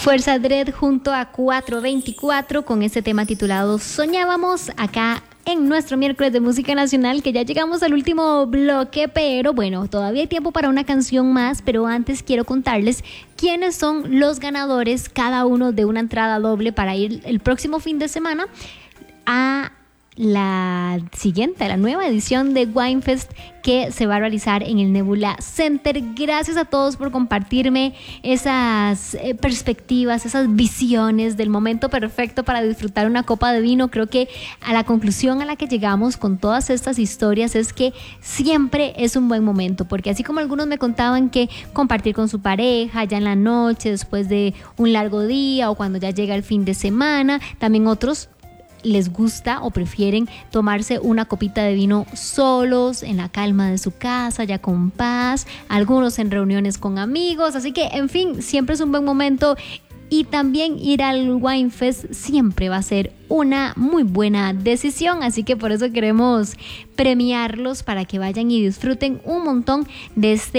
Fuerza Dread junto a 424 con este tema titulado Soñábamos, acá en nuestro miércoles de música nacional, que ya llegamos al último bloque, pero bueno, todavía hay tiempo para una canción más, pero antes quiero contarles quiénes son los ganadores, cada uno de una entrada doble para ir el próximo fin de semana a la nueva edición de Winefest que se va a realizar en el Nebula Center. Gracias a todos por compartirme esas perspectivas, esas visiones del momento perfecto para disfrutar una copa de vino. Creo que a la conclusión a la que llegamos con todas estas historias es que siempre es un buen momento, porque así como algunos me contaban que compartir con su pareja ya en la noche, después de un largo día o cuando ya llega el fin de semana, también otros les gusta o prefieren tomarse una copita de vino solos, en la calma de su casa, ya con paz, algunos en reuniones con amigos, así que en fin, siempre es un buen momento. Y también ir al Winefest siempre va a ser una muy buena decisión, así que por eso queremos premiarlos para que vayan y disfruten un montón de este